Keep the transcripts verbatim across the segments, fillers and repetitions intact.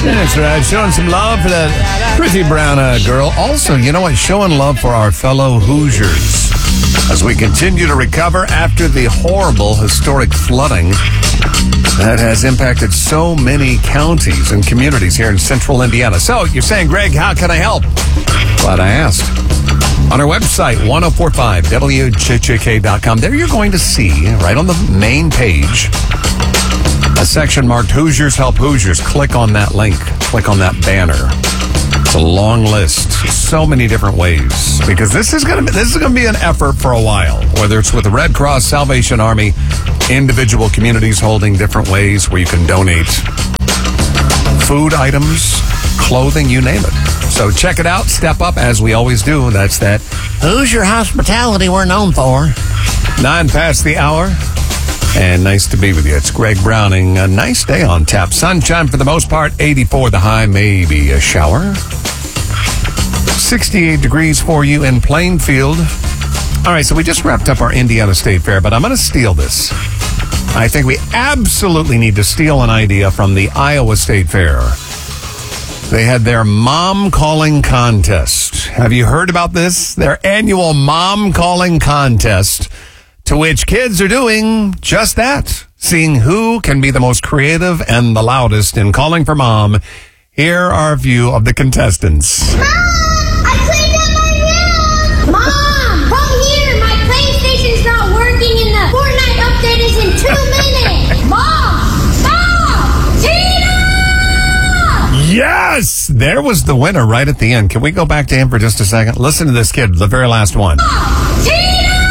That's right. Showing some love for that pretty brown uh, girl. Also, you know what? Showing love for our fellow Hoosiers as we continue to recover after the horrible historic flooding that has impacted so many counties and communities here in central Indiana. So you're saying, Greg, how can I help? Glad I asked. On our website, ten forty-five W J J K dot com, there you're going to see, right on the main page, a section marked Hoosiers Help Hoosiers. Click on that link. Click on that banner. It's a long list. So many different ways. Because this is going to be this is going to be an effort for a while. Whether it's with the Red Cross, Salvation Army, individual communities holding different ways where you can donate food items, clothing, you name it. So check it out. Step up as we always do. That's that Hoosier hospitality we're known for. Nine past the hour. And nice to be with you. It's Greg Browning. A nice day on tap. Sunshine for the most part. eighty-four the high, maybe a shower. sixty-eight degrees for you in Plainfield. All right, so we just wrapped up our Indiana State Fair, but I'm going to steal this. I think we absolutely need to steal an idea from the Iowa State Fair. They had their mom calling contest. Have you heard about this? Their annual mom calling contest, to which kids are doing just that, seeing who can be the most creative and the loudest in calling for mom. Here are a few of the contestants. Mom! I cleaned up my room! Mom! Come here! My PlayStation's not working and the Fortnite update is in two minutes! Mom! Mom! Tina! Yes! There was the winner right at the end. Can we go back to him for just a second? Listen to this kid, the very last one. Mom! Tina!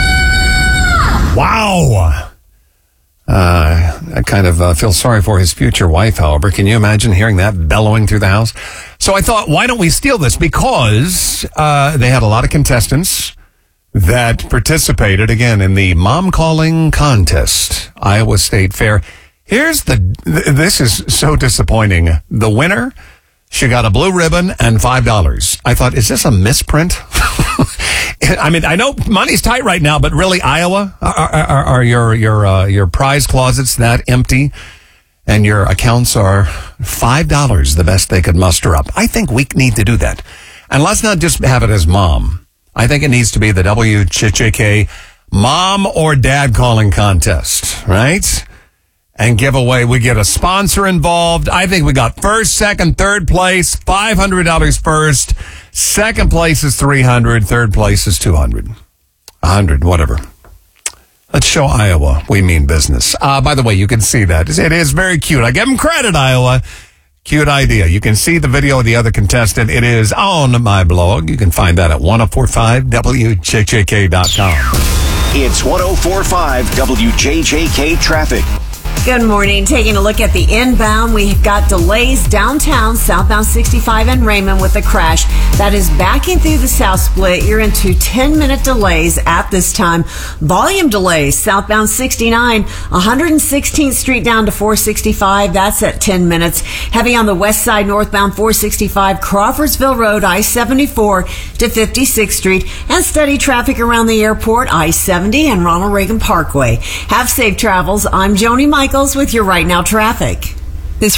Wow. Uh, I kind of uh, feel sorry for his future wife, however. Can you imagine hearing that bellowing through the house? So I thought, why don't we steal this? Because uh, they had a lot of contestants that participated, again, in the mom calling contest, Iowa State Fair. Here's the, th- this is so disappointing. The winner, she got a blue ribbon and five dollars. I thought, is this a misprint? I mean, I know money's tight right now, but really, Iowa, are, are, are your your uh, your prize closets that empty, and your accounts are five dollars, the best they could muster up? I think we need to do that, and let's not just have it as mom. I think it needs to be the W J J K mom or dad calling contest, right? And give away. We get a sponsor involved. I think we got first, second, third place, five hundred dollars first. Second place is three hundred dollars. Third place is two hundred dollars. one hundred dollars, whatever. Let's show Iowa we mean business. Uh, by the way, you can see that. It is very cute. I give them credit, Iowa. Cute idea. You can see the video of the other contestant. It is on my blog. You can find that at ten forty-five W J J K dot com. It's ten forty-five W J J K traffic. Good morning. Taking a look at the inbound, we've got delays downtown, southbound sixty-five and Raymond with a crash. That is backing through the South Split. You're into ten-minute delays at this time. Volume delays, southbound sixty-nine, one hundred sixteenth Street down to four sixty-five. That's at ten minutes. Heavy on the west side, northbound four sixty-five, Crawfordsville Road, I seventy-four to fifty-sixth Street. And steady traffic around the airport, I seventy and Ronald Reagan Parkway. Have safe travels. I'm Joni Michaels with your Right Now traffic. This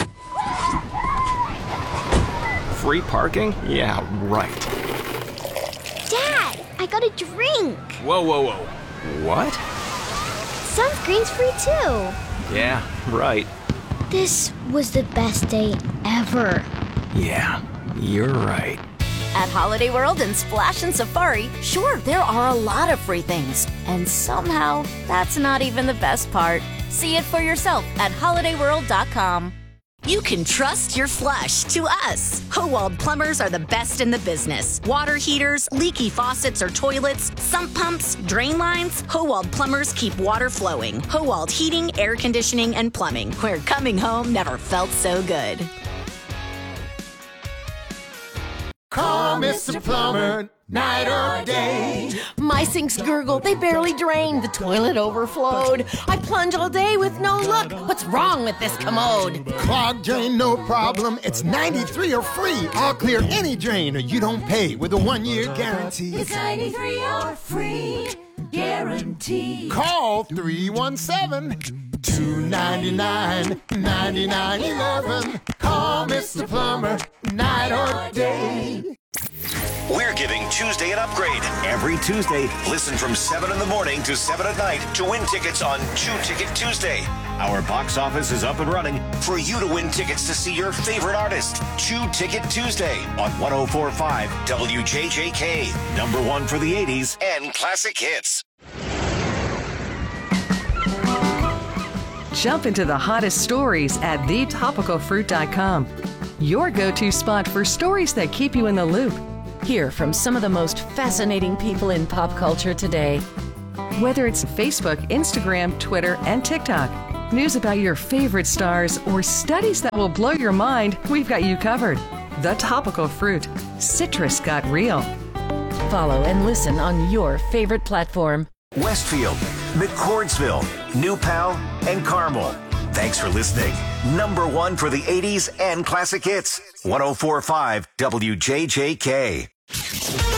free parking? Yeah, right. Dad, I got a drink. Whoa, whoa, whoa. What? Sunscreen's free too. Yeah, right. This was the best day ever. Yeah, you're right. At Holiday World and Splash and Safari, sure, there are a lot of free things. And somehow, that's not even the best part. See it for yourself at holiday world dot com. You can trust your flush to us. Howald Plumbers are the best in the business. Water heaters, leaky faucets or toilets, sump pumps, drain lines. Howald Plumbers keep water flowing. Howald Heating, Air Conditioning, and Plumbing, where coming home never felt so good. Call Mister Plumber, night or day. My sinks gurgle, they barely drain. The toilet overflowed. I plunge all day with no luck. What's wrong with this commode? Clogged drain, no problem. It's ninety-three or free. I'll clear any drain or you don't pay with a one-year guarantee. It's ninety-three or free guarantee. Call three one seven, two nine nine, nine nine one one. Call Call Mister Plumber, night or day. We're giving Tuesday an upgrade. Every Tuesday, listen from seven in the morning to seven at night to win tickets on Two Ticket Tuesday. Our box office is up and running for you to win tickets to see your favorite artist. Two Ticket Tuesday on one oh four point five W J J K. Number one for the eighties and classic hits. Jump into the hottest stories at the topical fruit dot com. Your go-to spot for stories that keep you in the loop. Hear from some of the most fascinating people in pop culture today. Whether it's Facebook, Instagram, Twitter, and TikTok, news about your favorite stars, or studies that will blow your mind, we've got you covered. The Topical Fruit. Citrus got real. Follow and listen on your favorite platform. Westfield, McCordsville, New Pal, and Carmel. Thanks for listening. Number one for the eighties and classic hits. one oh four point five W J J K.